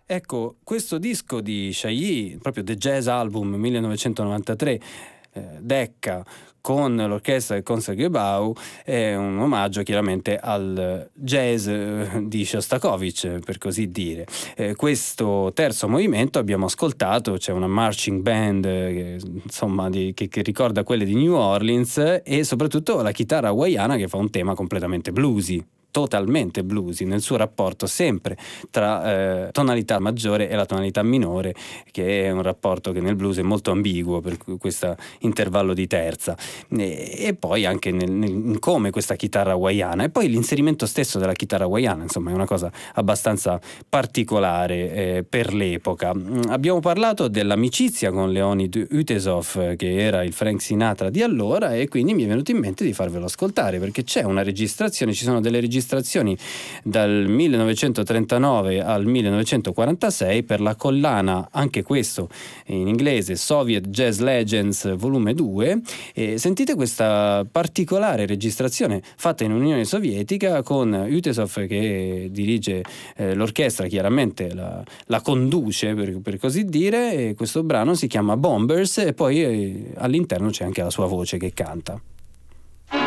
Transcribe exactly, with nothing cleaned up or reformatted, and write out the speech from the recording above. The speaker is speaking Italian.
Ecco, questo disco di Chailly, proprio The Jazz Album millenovecentonovantatré, eh, Decca, con l'orchestra del Concertgebouw, è un omaggio chiaramente al jazz eh, di Shostakovich, per così dire. Eh, questo terzo movimento abbiamo ascoltato, c'è una marching band eh, insomma di, che, che ricorda quelle di New Orleans, e soprattutto la chitarra hawaiana che fa un tema completamente bluesy, totalmente bluesy nel suo rapporto sempre tra eh, tonalità maggiore e la tonalità minore, che è un rapporto che nel blues è molto ambiguo, per questo intervallo di terza, e, e poi anche nel, nel, in come questa chitarra hawaiana e poi l'inserimento stesso della chitarra hawaiana, insomma è una cosa abbastanza particolare eh, per l'epoca. Abbiamo parlato dell'amicizia con Leonid Utesov, che era il Frank Sinatra di allora, e quindi mi è venuto in mente di farvelo ascoltare, perché c'è una registrazione, ci sono delle registrazioni registrazioni dal millenovecentotrentanove al millenovecentoquarantasei per la collana, anche questo in inglese, Soviet Jazz Legends volume due, e sentite questa particolare registrazione fatta in Unione Sovietica con Utesov che dirige eh, l'orchestra, chiaramente la, la conduce per, per così dire, e questo brano si chiama Bombers, e poi eh, all'interno c'è anche la sua voce che canta.